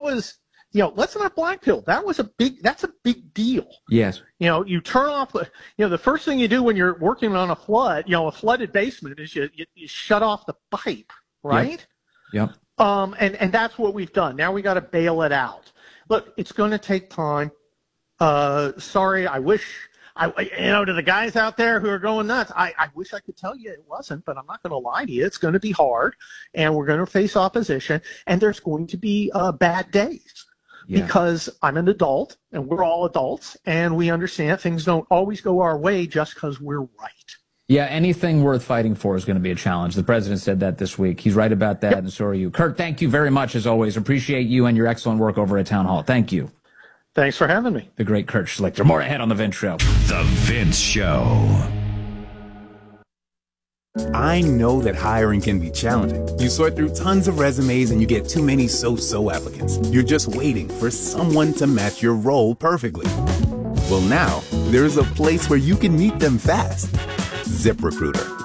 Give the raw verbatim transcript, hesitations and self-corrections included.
was, you know, let's not black pill. That was a big, that's a big deal. Yes. You know, you turn off, the, you know, the first thing you do when you're working on a flood, you know, a flooded basement is you, you, you shut off the pipe, right? Yep. yep. Um, and, and that's what we've done. Now we got to bail it out. Look, it's going to take time. Uh, sorry, I wish, I, you know, to the guys out there who are going nuts, I, I wish I could tell you it wasn't, but I'm not going to lie to you. It's going to be hard, and we're going to face opposition, and there's going to be uh, bad days. Yeah. Because I'm an adult, and we're all adults, and we understand things don't always go our way just because we're right. Yeah, anything worth fighting for is going to be a challenge. The president said that this week. He's right about that, yep. And so are you. Kurt, thank you very much, as always. Appreciate you and your excellent work over at Town Hall. Thank you. Thanks for having me. The great Kurt Schlichter. More ahead on The Vince Show. The Vince Show. I know that hiring can be challenging. You sort through tons of resumes and you get too many so-so applicants. You're just waiting for someone to match your role perfectly. Well, now, there's a place where you can meet them fast. ZipRecruiter.